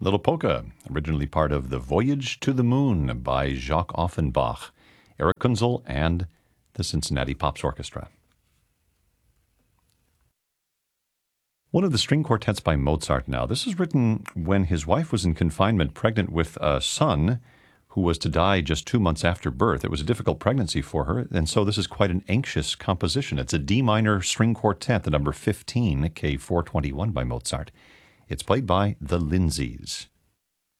Little Polka, originally part of The Voyage to the Moon by Jacques Offenbach, Eric Kunzel, and the Cincinnati Pops Orchestra. One of the string quartets by Mozart now. This is written when his wife was in confinement, pregnant with a son who was to die just 2 months after birth. It was a difficult pregnancy for her, and so this is quite an anxious composition. It's a D minor string quartet, the number 15, K421 by Mozart. It's played by the Lindsays.